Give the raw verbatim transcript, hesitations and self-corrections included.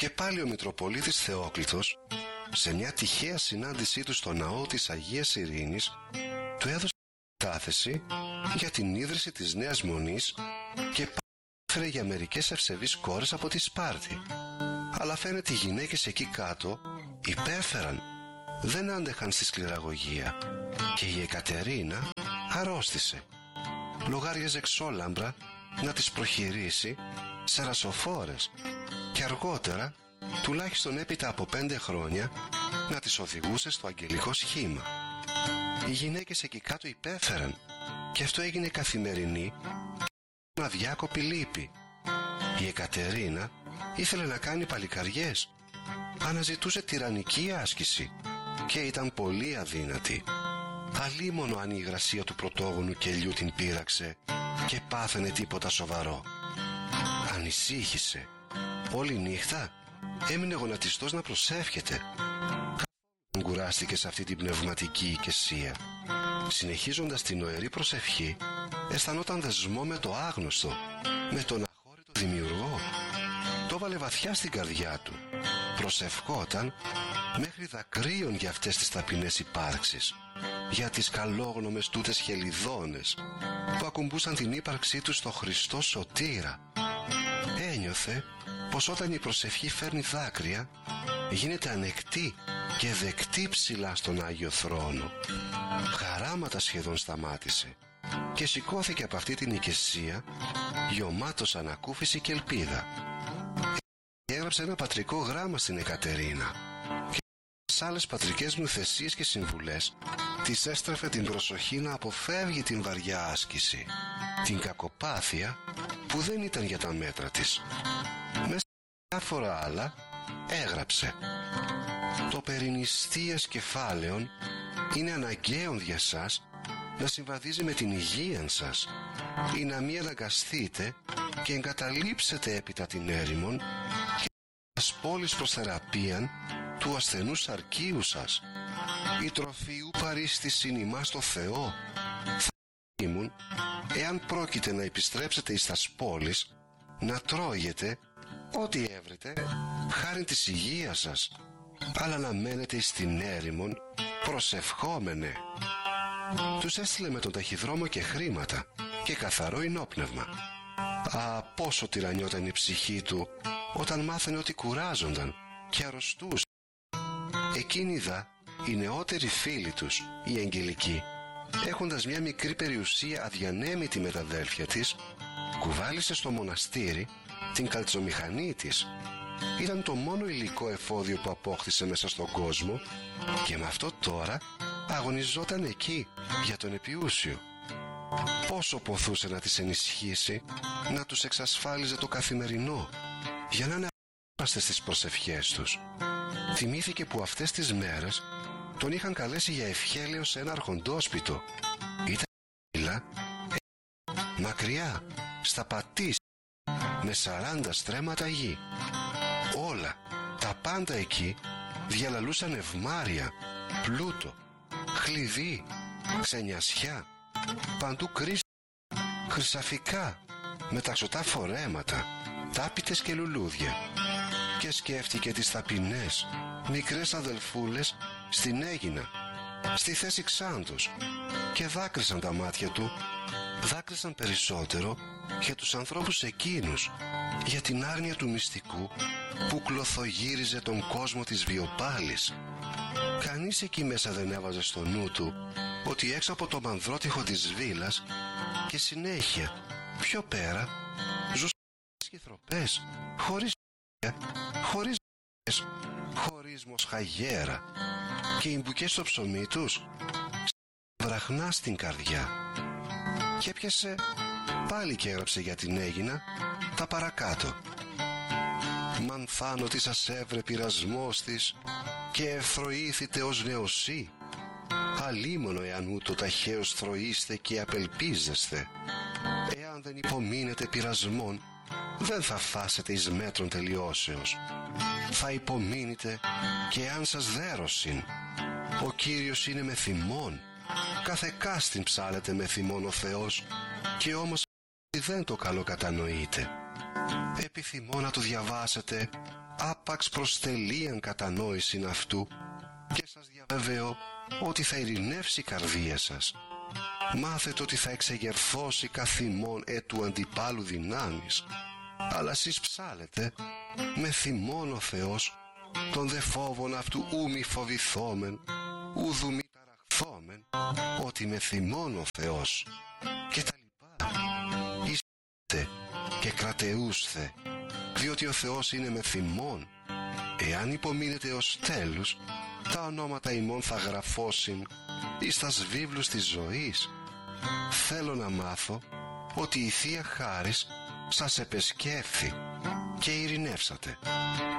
Και πάλι ο Μητροπολίτης Θεόκλητος, σε μια τυχαία συνάντησή του στο ναό της Αγίας Ειρήνης, του έδωσε κάθεση για την ίδρυση της Νέας Μονής και έφερε για μερικές ευσεβείς κόρες από τη Σπάρτη. Αλλά φαίνεται οι γυναίκες εκεί κάτω υπέφεραν, δεν άντεχαν στη σκληραγωγία και η Εκατερίνα αρρώστησε. Λογάριαζε εξόλαμπρα να τις προχειρήσει σε ρασοφόρες και αργότερα, τουλάχιστον έπειτα από πέντε χρόνια, να τις οδηγούσε στο αγγελικό σχήμα. Οι γυναίκες εκεί κάτω υπέφεραν και αυτό έγινε καθημερινή και αδιάκοπη λύπη. Η Εκατερίνα ήθελε να κάνει παλικαριές, αναζητούσε τυραννική άσκηση και ήταν πολύ αδύνατη. Αλίμονο αν η υγρασία του πρωτόγονου κελιού την πείραξε και πάθαινε τίποτα σοβαρό. Ανησύχησε. Όλη νύχτα έμεινε γονατιστός να προσεύχεται. Καθόλου κουράστηκε σε αυτή την πνευματική οικεσία. Συνεχίζοντας την νοερή προσευχή, αισθανόταν δεσμό με το άγνωστο, με τον αχώρητο δημιουργό. Το έβαλε βαθιά στην καρδιά του. Προσευχόταν μέχρι δακρύων για αυτές τις ταπεινές υπάρξεις, για τις καλόγνωμες τούτες χελιδόνες που ακουμπούσαν την ύπαρξή του στο Χριστό Σωτήρα. Ένιωθε πως όταν η προσευχή φέρνει δάκρυα, γίνεται ανεκτή και δεκτή ψηλά στον Άγιο Θρόνο. Χαράματα σχεδόν σταμάτησε και σηκώθηκε από αυτή την οικεσία γεωμάτος ανακούφιση και ελπίδα. Έγραψε ένα πατρικό γράμμα στην Εκατερίνα και σε άλλες πατρικές νουθεσίες και συμβουλές της έστρεφε την προσοχή να αποφεύγει την βαριά άσκηση, την κακοπάθεια που δεν ήταν για τα μέτρα της. Μέσα σε διάφορα άλλα έγραψε: «Το περί νηστείας κεφάλαιων είναι αναγκαίον για σας να συμβαδίζει με την υγεία σας, ή να μην αναγκαστείτε και εγκαταλείψετε έπειτα την έρημον και τις πόλεις προς θεραπείαν του ασθενούς αρκείου σας. Η τροφή ου παρίστησιν ημάς στο Θεό. Θα ήμουν, εάν πρόκειται να επιστρέψετε εις τας πόλεις, να τρώγετε ό,τι έβρετε χάριν της υγείας σας, αλλά να μένετε εις την έρημον προσευχόμενε». Τους έστειλε με τον ταχυδρόμο και χρήματα και καθαρό ενόπνευμα. Α, πόσο τυραννιόταν η ψυχή του όταν μάθαινε ότι κουράζονταν και αρρωστούσαν. Εκείνη δα, οι νεότεροι φίλοι τους, οι αγγελικοί, έχοντας μια μικρή περιουσία αδιανέμητη με τα αδέλφια της, κουβάλισε στο μοναστήρι την καλτσομηχανή της. Ήταν το μόνο υλικό εφόδιο που απόκτησε μέσα στον κόσμο και με αυτό τώρα αγωνιζόταν εκεί για τον επιούσιο. Πόσο ποθούσε να τις ενισχύσει, να τους εξασφάλιζε το καθημερινό, για να είναι απίστευτες στις προσευχές τους. Θυμήθηκε που αυτές τις μέρες τον είχαν καλέσει για ευχέλαιο σε ένα αρχοντόσπιτο. Ήταν ψηλά, μακριά, στα Πατήσια, με σαράντα στρέμματα γη. Όλα, τα πάντα εκεί διαλαλούσαν ευμάρεια, πλούτο, χλειδί, ξενιασιά, παντού κρίση, χρυσαφικά, με ταξωτά φορέματα, τάπητες και λουλούδια. Και σκέφτηκε τις ταπεινές, μικρές αδελφούλες στην Αίγινα, στη θέση Ξάντος, και δάκρυσαν τα μάτια του, δάκρυσαν περισσότερο για τους ανθρώπους εκείνους, για την άγνοια του μυστικού που κλωθογύριζε τον κόσμο της Βιοπάλης. Κανείς εκεί μέσα δεν έβαζε στο νου του ότι έξω από το μανδρότυχο της βίλας και συνέχεια πιο πέρα ζούσαν σκυθροπές, χωρίς χωρίς χωρίς μοσχαγέρα, και οι μπουκές στο ψωμί τους βραχνά στην καρδιά. Και έπιασε πάλι και έγραψε για την Αίγινα τα παρακάτω. «Μαν θάνω τι σας έβρε πειρασμός της και ευθροήθητε ως νεοσύ, αλίμονο εάν ούτω ταχαίως θροείστε και απελπίζεστε. Εάν δεν υπομείνετε πειρασμών, δεν θα φάσετε εις μέτρον τελειώσεως. Θα υπομείνετε και αν σας δέρωσιν. Ο Κύριος είναι με θυμόν, κάθε κάστην ψάλεται με θυμόν ο Θεός, και όμως δεν το καλό κατανοείτε. Επιθυμώ να το διαβάσετε άπαξ προς τελείαν κατανόησιν αυτού και σας διαβεβαιώ ότι θα ειρηνεύσει η καρδία σας. Μάθετε ότι θα εξεγερθώσει καθημών έτου αντιπάλου δυνάμεις, αλλά σεις ψάλετε με θυμών ο Θεός, τον δε φόβον αυτού ου μη φοβηθόμεν, ουδου μη ταραχθόμεν, ότι με θυμών ο Θεός και τα λοιπά. Είστε και κρατεούσθε, διότι ο Θεός είναι με θυμών. Εάν υπομείνετε ως τέλους, τα ονόματα ημών θα γραφώσιν εις τας βίβλους της ζωής. Θέλω να μάθω ότι η Θεία Χάρις σας επεσκέφθη και ειρηνεύσατε.